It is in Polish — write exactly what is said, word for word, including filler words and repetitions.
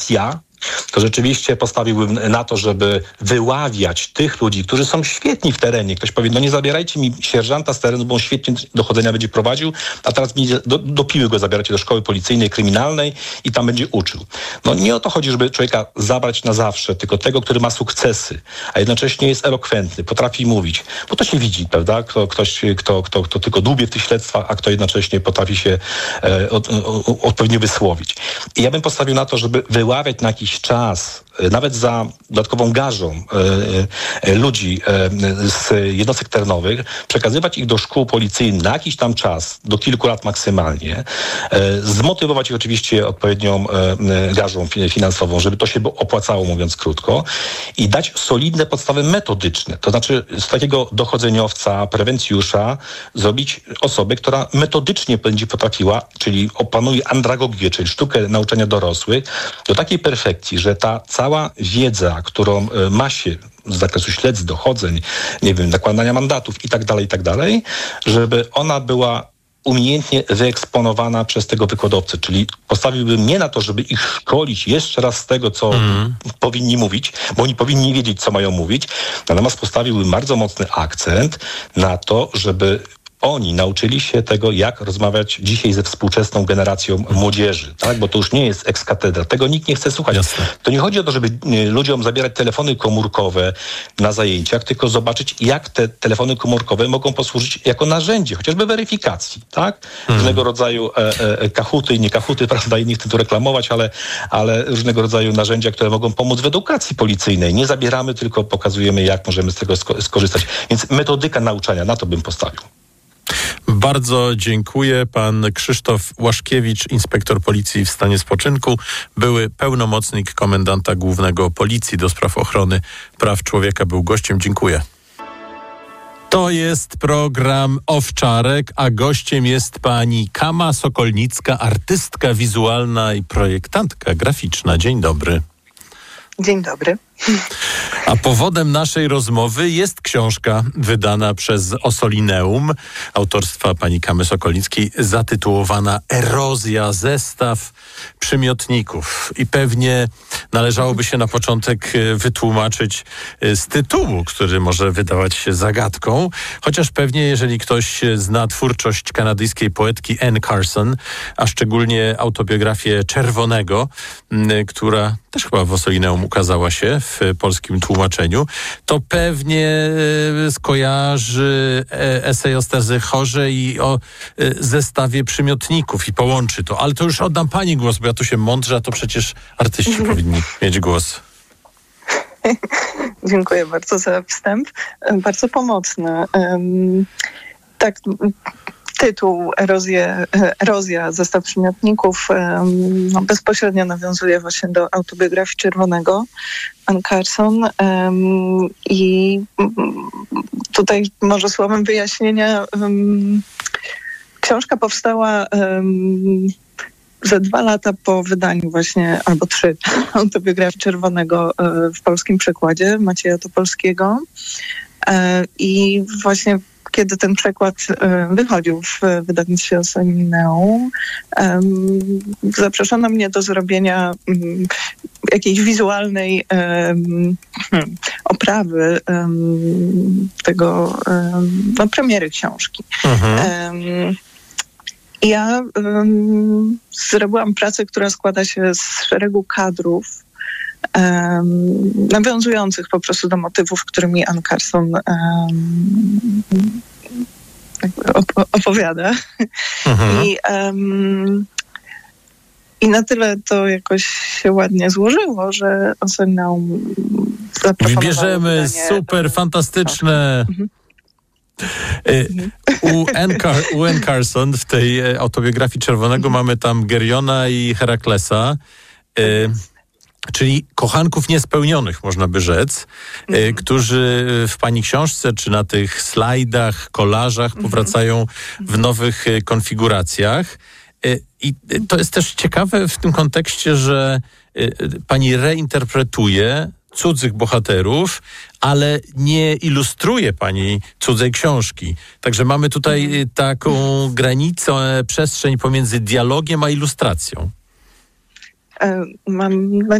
ja, to rzeczywiście postawiłbym na to, żeby wyławiać tych ludzi, którzy są świetni w terenie. Ktoś powie, no nie zabierajcie mi sierżanta z terenu, bo on świetnie dochodzenia będzie prowadził, a teraz mi do, do piły go zabieracie do szkoły policyjnej, kryminalnej i tam będzie uczył. No nie o to chodzi, żeby człowieka zabrać na zawsze, tylko tego, który ma sukcesy, a jednocześnie jest elokwentny, potrafi mówić, bo to się widzi, prawda? Kto, ktoś, kto, kto, kto tylko dłubie w tych śledztwach, a kto jednocześnie potrafi się e, od, o, odpowiednio wysłowić. I ja bym postawił na to, żeby wyławiać na jakiś czas, nawet za dodatkową garzą e, e, ludzi e, z jednostek terenowych, przekazywać ich do szkół policyjnych na jakiś tam czas, do kilku lat maksymalnie, e, zmotywować ich oczywiście odpowiednią e, garzą finansową, żeby to się opłacało, mówiąc krótko, i dać solidne podstawy metodyczne. To znaczy z takiego dochodzeniowca, prewencjusza zrobić osobę, która metodycznie będzie potrafiła, czyli opanuje andragogię, czyli sztukę nauczania dorosłych, do takiej perfekcji, że ta cała wiedza, którą ma się z zakresu śledztw, dochodzeń, nie wiem, nakładania mandatów i tak dalej, i tak dalej, żeby ona była umiejętnie wyeksponowana przez tego wykładowcę, czyli postawiłbym nie na to, żeby ich szkolić jeszcze raz z tego, co mm. powinni mówić, bo oni powinni wiedzieć, co mają mówić, natomiast postawiłbym bardzo mocny akcent na to, żeby oni nauczyli się tego, jak rozmawiać dzisiaj ze współczesną generacją młodzieży, tak? Bo to już nie jest ex cathedra. Tego nikt nie chce słuchać. Jasne. To nie chodzi o to, żeby ludziom zabierać telefony komórkowe na zajęciach, tylko zobaczyć, jak te telefony komórkowe mogą posłużyć jako narzędzie, chociażby weryfikacji, tak? Hmm. Różnego rodzaju e, e, kahuty i nie kahuty, prawda? I nie chcę tu reklamować, ale, ale różnego rodzaju narzędzia, które mogą pomóc w edukacji policyjnej. Nie zabieramy, tylko pokazujemy, jak możemy z tego sko- skorzystać. Więc metodyka nauczania, na to bym postawił. Bardzo dziękuję. Pan Krzysztof Łaszkiewicz, inspektor policji w stanie spoczynku, były pełnomocnik komendanta głównego policji do spraw ochrony praw człowieka, był gościem. Dziękuję. To jest program Owczarek, a gościem jest pani Kama Sokolnicka, artystka wizualna i projektantka graficzna. Dzień dobry. Dzień dobry. A powodem naszej rozmowy jest książka wydana przez Ossolineum autorstwa pani Kamy Sokolnickiej, zatytułowana Erozja, zestaw przymiotników. I pewnie należałoby się na początek wytłumaczyć z tytułu, który może wydawać się zagadką, chociaż pewnie jeżeli ktoś zna twórczość kanadyjskiej poetki Anne Carson, a szczególnie autobiografię Czerwonego, która też chyba w Ossolineum ukazała się w polskim tłumaczeniu, to pewnie e, skojarzy e, esej o Sterze Chorze i o e, zestawie przymiotników i połączy to. Ale to już oddam pani głos, bo ja tu się mądrze, a to przecież artyści powinni mieć głos. Dziękuję bardzo za wstęp. Bardzo pomocny. Um, tak... Tytuł Erozje, Erozja, zestaw przymiotników no, bezpośrednio nawiązuje właśnie do autobiografii Czerwonego Anne Carson um, i tutaj może słowem wyjaśnienia um, książka powstała um, za dwa lata po wydaniu właśnie, albo trzy, autobiografii Czerwonego w polskim przekładzie Macieja Topolskiego i właśnie kiedy ten przekład wychodził w wydawnictwie Ossolineum, zaproszono mnie do zrobienia jakiejś wizualnej oprawy tego, no, premiery książki. Mhm. Ja zrobiłam pracę, która składa się z szeregu kadrów, Um, nawiązujących po prostu do motywów, którymi Anne Carson um, op- opowiada. Mhm. I, um, I na tyle to jakoś się ładnie złożyło, że Ossolineum zaproponowało wybierzemy super, do... fantastyczne... Mhm. U Anne, Car- u Anne Carson w tej autobiografii Czerwonego mhm. mamy tam Geriona i Heraklesa. Y- Czyli kochanków niespełnionych, można by rzec, mm. y, którzy w pani książce czy na tych slajdach, kolażach mm. powracają w nowych y, konfiguracjach. Y, I y, to jest też ciekawe w tym kontekście, że y, y, pani reinterpretuje cudzych bohaterów, ale nie ilustruje pani cudzej książki. Także mamy tutaj mm. y, taką granicę, przestrzeń pomiędzy dialogiem a ilustracją. mam